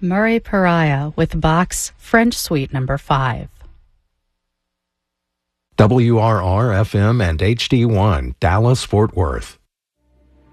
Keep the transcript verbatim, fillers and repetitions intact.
Murray Pariah with Bach's French Suite Number five. W R R F M and H D one, Dallas, Fort Worth.